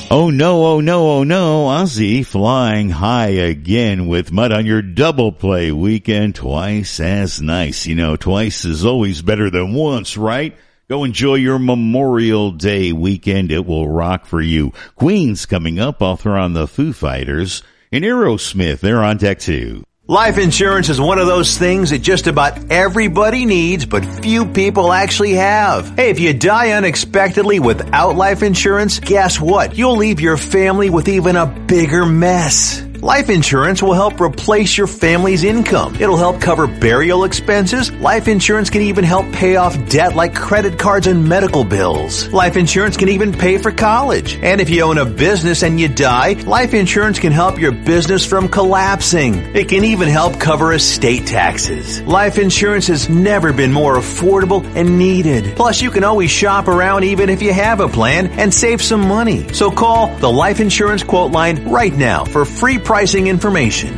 Oh no, oh no, oh no, Ozzy flying high again with Mud on your double play weekend. Twice as nice. You know, twice is always better than once, right? Go enjoy your Memorial Day weekend. It will rock for you. Queen's coming up. I'll throw on the Foo Fighters. And Aerosmith, they're on deck too. Life insurance is one of those things that just about everybody needs, but few people actually have. Hey, if you die unexpectedly without life insurance, guess what? You'll leave your family with even a bigger mess. Life insurance will help replace your family's income. It'll help cover burial expenses. Life insurance can even help pay off debt like credit cards and medical bills. Life insurance can even pay for college. And if you own a business and you die, life insurance can help your business from collapsing. It can even help cover estate taxes. Life insurance has never been more affordable and needed. Plus, you can always shop around even if you have a plan and save some money. So call the Life Insurance Quote Line right now for free pricing information.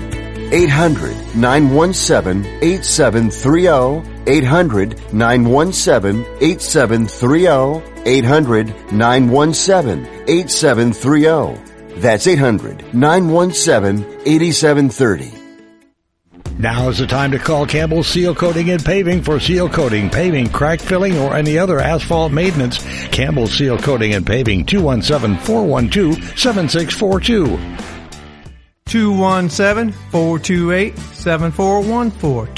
800-917-8730. 800-917-8730. 800-917-8730. That's 800-917-8730. Now is the time to call Campbell Seal Coating and Paving for seal coating, paving, crack filling, or any other asphalt maintenance. Campbell Seal Coating and Paving, 217-412-7642. 217-428-7414.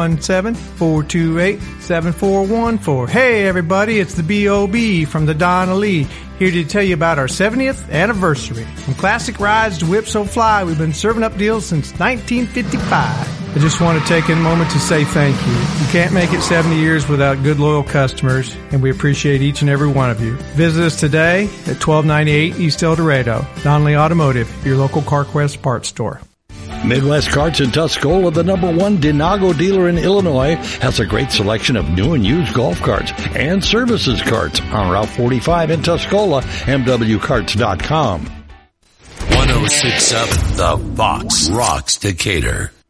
217-428-7414. Hey everybody, it's the B.O.B. from the Donna Lee, here to tell you about our 70th anniversary. From classic rides to Whip So Fly, we've been serving up deals since 1955. I just want to take a moment to say thank you. You can't make it 70 years without good, loyal customers, and we appreciate each and every one of you. Visit us today at 1298 East El Dorado. Donnelly Automotive, your local CarQuest parts store. Midwest Carts in Tuscola, the #1 Denago dealer in Illinois, has a great selection of new and used golf carts and services carts on Route 45 in Tuscola, MWCarts.com. 106.7 The Fox rocks Decatur.